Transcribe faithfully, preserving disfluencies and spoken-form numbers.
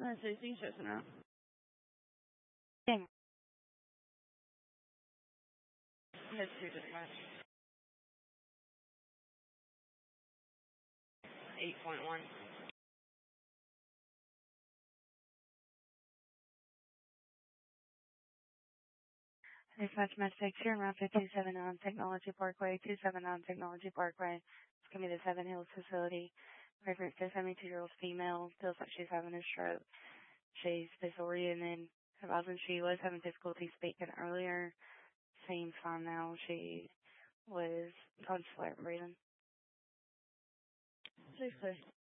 Say seizures now. Dang. Let's do this much. eight point one. Dispatch Message here in Route two seven on Technology Parkway, two seven on Technology Parkway. It's going to be the Seven Hills facility. Reference to seventy-two-year-old female. Feels like she's having a stroke. She's disoriented. Advising she was having difficulty speaking earlier. Seems fine now. She was conscious and breathing. Safely.